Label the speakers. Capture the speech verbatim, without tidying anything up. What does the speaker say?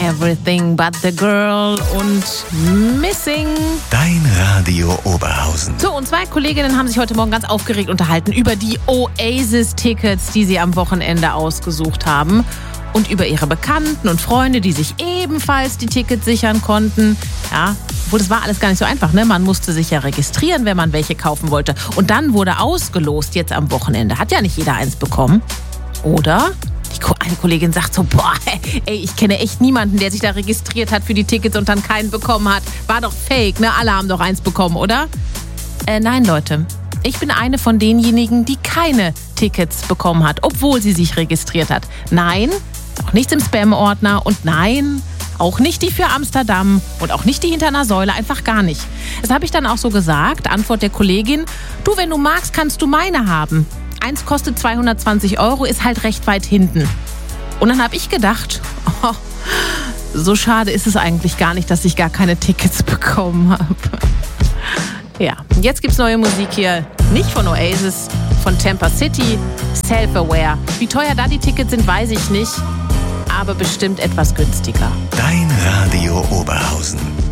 Speaker 1: Everything But the Girl und Missing.
Speaker 2: Dein Radio Oberhausen.
Speaker 1: So, und zwei Kolleginnen haben sich heute Morgen ganz aufgeregt unterhalten über die Oasis-Tickets, die sie am Wochenende ausgesucht haben. Und über ihre Bekannten und Freunde, die sich ebenfalls die Tickets sichern konnten. Ja, obwohl das war alles gar nicht so einfach, ne? Man musste sich ja registrieren, wenn man welche kaufen wollte. Und dann wurde ausgelost jetzt am Wochenende. Hat ja nicht jeder eins bekommen. Oder? Die Ko- eine Kollegin sagt so, boah, ey, ich kenne echt niemanden, der sich da registriert hat für die Tickets und dann keinen bekommen hat. War doch fake, ne? Alle haben doch eins bekommen, oder? Äh, nein, Leute. Ich bin eine von denjenigen, die keine Tickets bekommen hat, obwohl sie sich registriert hat. Nein, auch nichts im Spam-Ordner und nein, auch nicht die für Amsterdam und auch nicht die hinter einer Säule, einfach gar nicht. Das habe ich dann auch so gesagt, Antwort der Kollegin, du, wenn du magst, kannst du meine haben. Eins kostet zweihundertzwanzig Euro, ist halt recht weit hinten. Und dann habe ich gedacht, oh, so schade ist es eigentlich gar nicht, dass ich gar keine Tickets bekommen habe. Ja, jetzt gibt's neue Musik hier, nicht von Oasis, von Tampa City, Self-Aware. Wie teuer da die Tickets sind, weiß ich nicht, aber bestimmt etwas günstiger.
Speaker 2: Dein Radio Oberhausen.